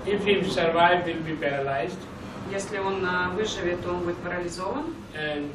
If he survives, he'll be paralyzed. Если он выживет, то он будет парализован. And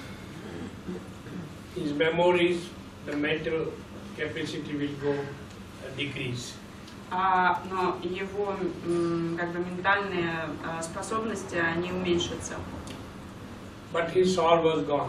his memories, the mental capacity will go decrease. Но его как бы ментальные способности, они уменьшатся. But his soul was gone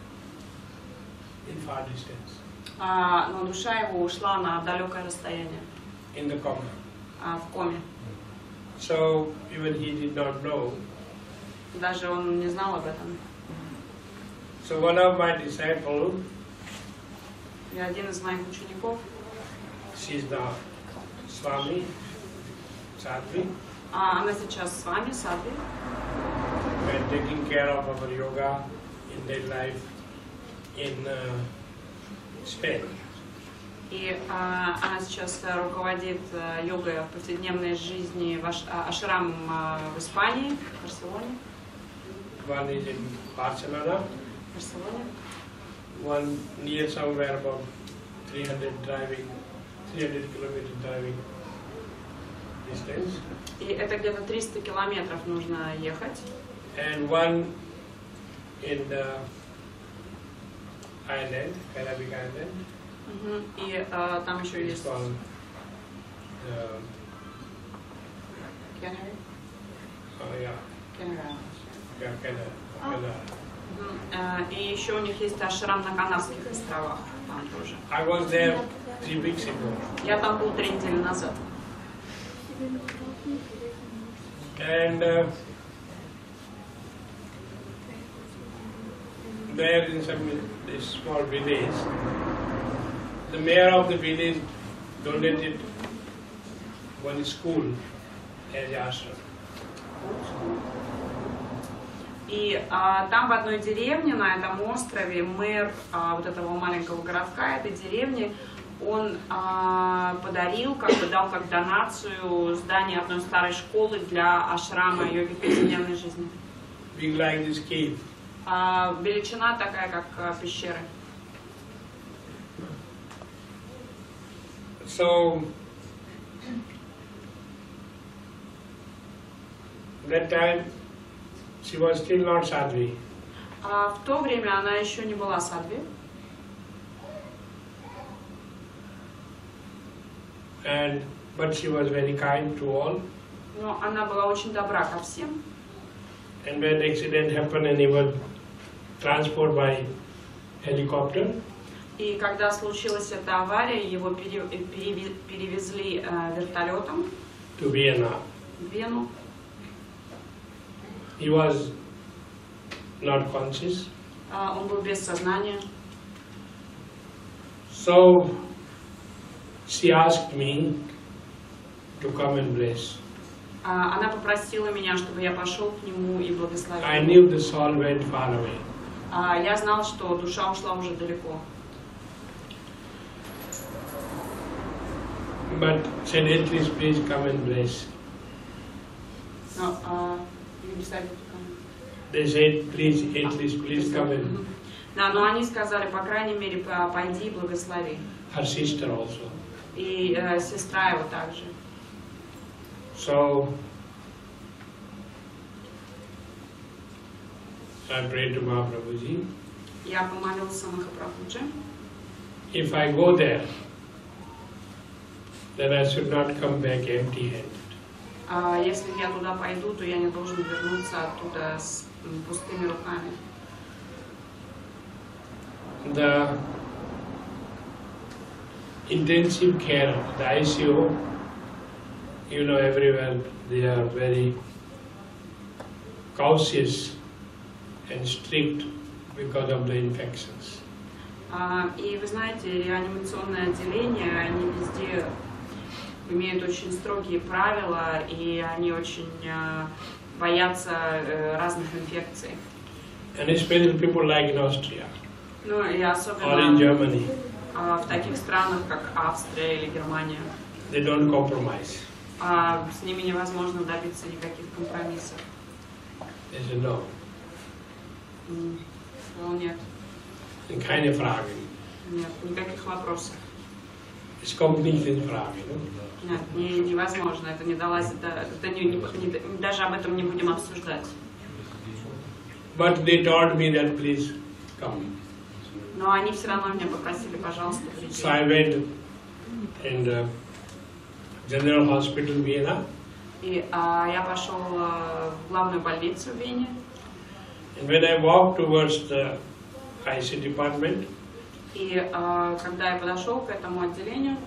in far distance. Но душа его ушла на далекое расстояние. In the coma. В коме. So even he did not know. Даже он не знал об этом. So one of my disciples, И один из моих учеников, she's the Swami, Sadhvi, она сейчас с вами, Садхви, and taking care of our yoga in their life in Spain. И она сейчас руководит йогой в повседневной жизни ашрам в Испании, в Барселоне. One is in Barcelona, one near somewhere about 300 kilometer driving distance. И это где-то 300 километров нужно ехать. And one in the island, Arabic island. И там еще есть Canary. И еще у них есть ашрам на Канарских островах, там тоже. I was there 3 weeks ago. Я там был 3 недели назад. And there in this small village, the mayor of the village donated one school as ashram. И там в одной деревне, на этом острове, мэр вот этого маленького городка, этой деревни, он подарил, как бы дал как донацию здание одной старой школы для ашрама йоги повседневной жизни. Big like this cave. Величина такая, как пещеры. So that time she was still not Sadhvi. В то время она еще не была Садхви. But she was very kind to all. Но она была очень добра ко всем. And when accident happened and he was transported by helicopter. И когда случилась эта авария, его перевезли вертолетом to Vienna. В Вену. He was not conscious. Он был без сознания. So she asked me to come and bless. Она попросила меня, чтобы я пошел к нему и благословил. I knew the soul went far away. Я знал, что душа ушла уже далеко. But said, at least please come and bless. They said, please, at least please come and. Да, но они сказали, по крайней мере, пойди и благослови. Her sister also. И сестра его также. So I prayed to Mahaprabhuji. Я помолился Махапрабхуджи. If I go there, then I should not come back empty-handed. Если я туда пойду, то я не должен вернуться оттуда с пустыми руками. The intensive care, the ICU, you know, everywhere they are very cautious and strict because of the infections. И вы знаете, реанимационное отделение, они везде имеют очень строгие правила, и они очень боятся разных инфекций. And especially people like in Austria, Ну и особенно or in Germany, в таких странах, как Австрия или Германия. they don't compromise. С ними невозможно добиться никаких компромиссов. They say no. Нет. Keine Fragen. Нет, никаких вопросов. It's completely wrong, you know. Нет, невозможно, это не далось, даже об этом не будем обсуждать. But they told me that please come. Но они все равно меня попросили, пожалуйста, прийти. So I went in the General Hospital, Vienna. И я пошел в главную больницу в Вене. And when I walked towards the IC department, И когда я подошел к этому отделению,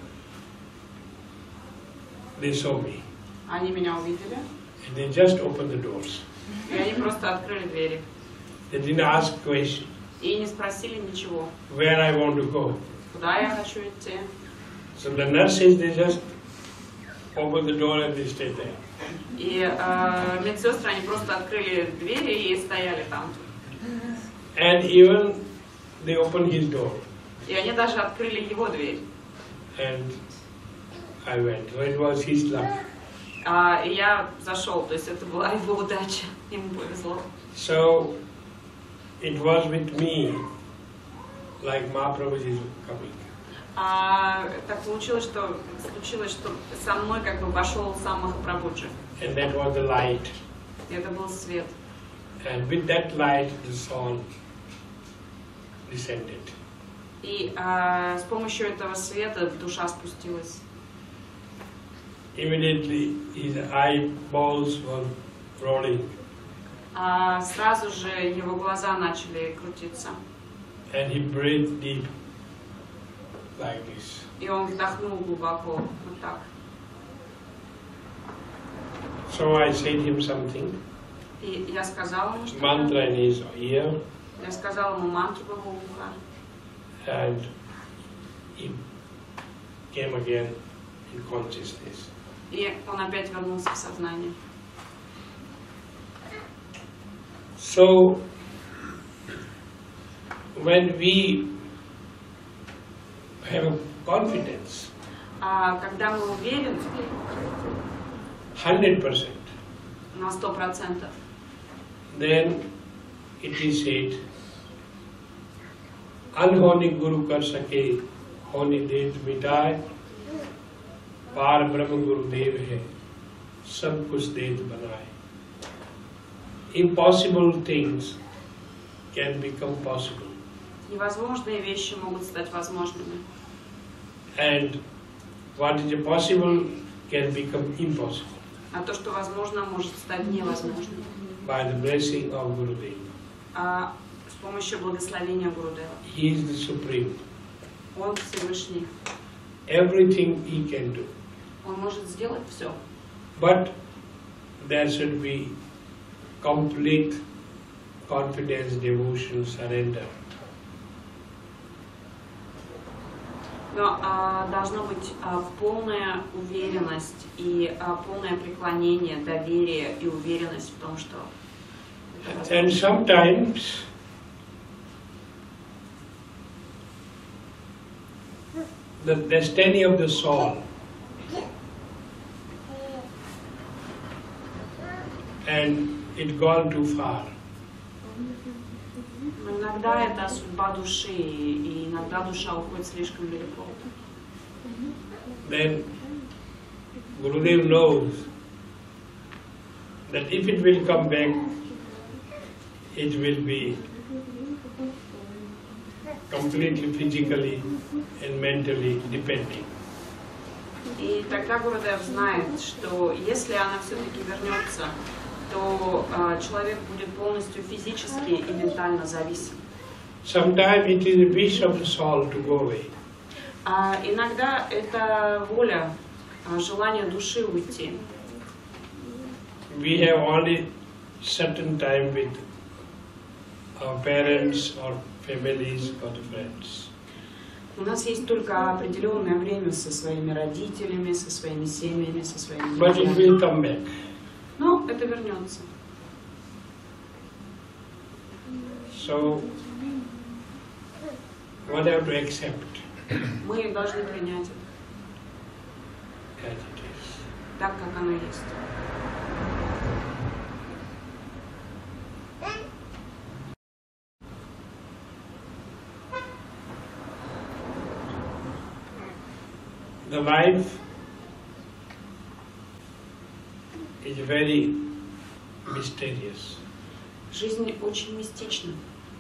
they saw me. они меня увидели. And they just opened the doors. И они просто открыли двери. They didn't ask question И не спросили ничего, where I want to go. куда я хочу идти. So the nurses, they just opened the door and they stayed there. И медсестры, они просто открыли двери и стояли там. And even they opened his door. И они даже открыли его дверь. And I went. So it was his luck. И я зашел, то есть это была его удача, ему повезло. So it was with me, like Mahaprabhu is coming. Так случилось, что со мной как бы пошел сам Махапрабхуджи. And that was the light. И это был свет. And with that light, the soul descended. И с помощью этого света душа спустилась. Immediately, his eyeballs were rolling. Сразу же его глаза начали крутиться. And he breathed deep, like this. И он вдохнул глубоко, вот так. So I said him something, И я сказала ему что-то. mantra in his ear, Я сказала ему мантру в его ухо. and he came again in consciousness. И он опять вернулся в сознание. So, when we have confidence, Когда мы уверены 100%, на 100%, then it is said, अनहोनी गुरु कर सके होनी देत मिटाए पार ब्रह्म गुरुदेव है सब कुछ देत बनाए. Impossible things can become possible, невозможные вещи могут стать возможными. and what is possible can become impossible А то, что возможно, может стать невозможным. by the blessing of Gurudev. С помощью благословения Гурудева. He is the supreme. Он Всевышний. Everything he can do. Он может сделать все. But there should be complete confidence, devotion, surrender. Но должна быть полная уверенность и полное преклонение, доверие и уверенность в том, что это And sometimes the destiny of the soul and it gone too far. Но иногда это судьба души, и иногда душа уходит слишком далеко. Then Gurudev knows that if it will come back, it will be completely physically and mentally depending. И тогда Гурудев знает, что если она все-таки вернется, то человек будет полностью физически и ментально зависим. Sometimes it is a wish of the soul to go away. Иногда это воля, желание души уйти. We have only certain time with our parents or families or friends. У нас есть только определенное время со своими родителями, со своими семьями, со своими But it друзьями. will come back. Но это вернется. So, what have to accept Мы должны принять это as it is. так, как оно есть. The life is very mysterious. Жизнь очень мистична.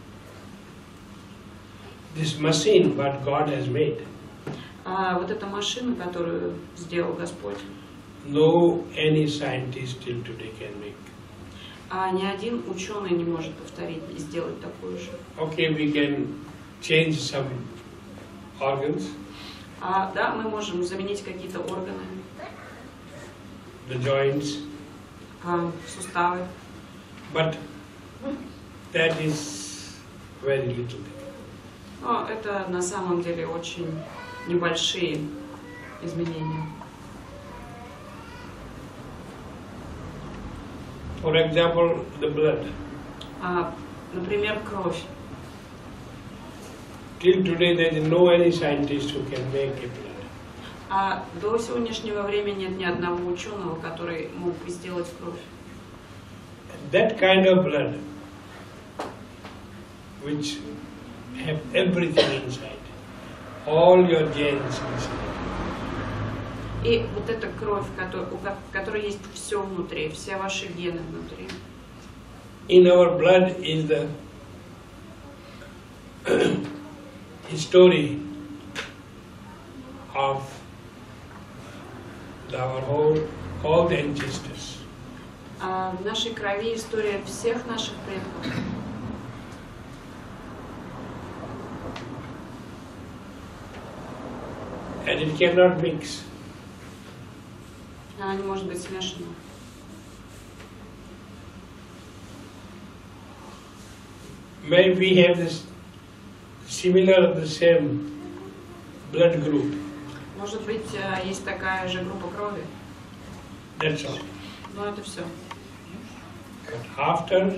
This machine, what God has made, Вот эта машина, которую сделал Господь, no any scientist till today can make. ни один ученый не может повторить и сделать такую же. Okay, we can change some organs, Да, мы можем заменить какие-то органы, the joints, суставы, but that is very little. но это на самом деле очень небольшие изменения. For example, the blood. Например, кровь. Till today there is no any scientist who can make a blood. До сегодняшнего времени нет ни одного ученого, который мог бы сделать кровь. That kind of blood, which have everything inside, all your genes inside. И вот эта кровь, у которой есть все внутри, все ваши гены внутри. In our blood is the history of all the ancestors. В нашей крови история всех наших предков. And it cannot mix. Она не может быть смешана. Maybe we have this similar, the same blood group. Может быть, есть такая же группа крови. That's all. Но это все. But after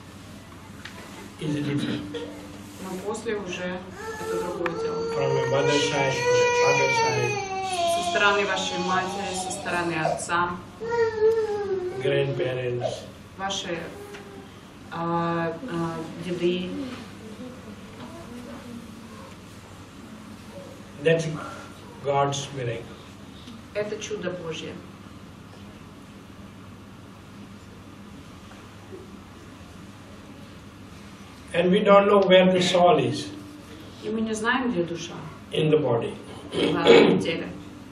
is different. Но после уже это другое дело. From a mother's side, from a father's side, Со стороны вашей матери, со стороны отца, grandparents, ваши деды. that's God's miracle. Это чудо Божье. And we don't know where the soul is И мы не знаем, где душа in the body. в теле.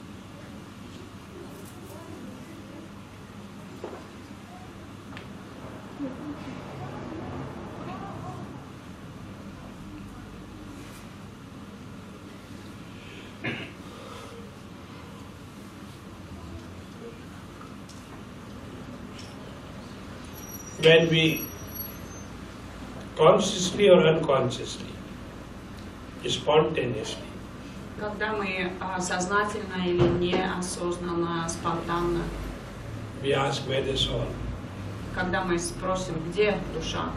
When we consciously or unconsciously, spontaneously, Когда мы сознательно или неосознанно, спонтанно, we ask where the soul. когда мы спросим, где душа,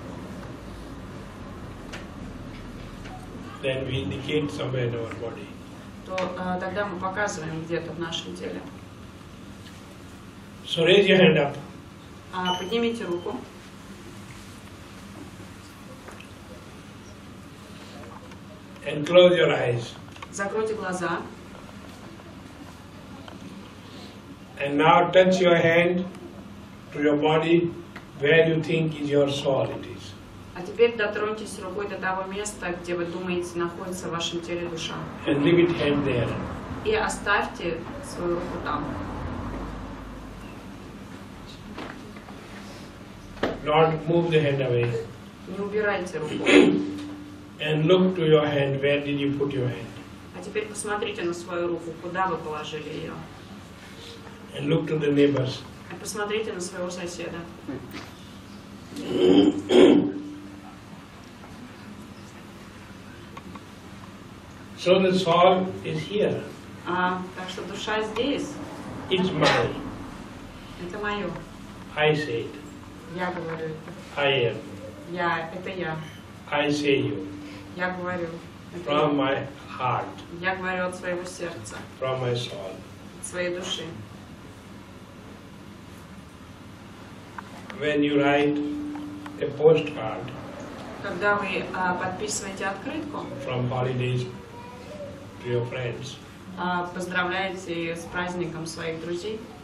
Then we indicate somewhere in our body. то тогда мы показываем где-то в нашем теле. So raise your hand up. Поднимите руку. And close your eyes. Закройте глаза. And now touch your hand to your body where you think is your soul it is. А теперь дотроньтесь рукой до того места, где вы думаете находится в вашем теле душа. And leave it hand there. И оставьте свою руку там. Not move the hand away. Не убирайте руку. And look to your hand. Where did you put your hand? А теперь посмотрите на свою руку, куда вы положили ее. And look to the neighbors. И посмотрите на своего соседа. So the soul is here. Так что душа здесь. It's mine. Это мое. I say it. Я говорю это. I am. Это я. I say you. Я говорю. Это From я. my heart. Я говорю от своего сердца, From my soul. от своей души. When you write a postcard Когда вы подписываете открытку from holidays to your friends, поздравляете с праздником своих друзей?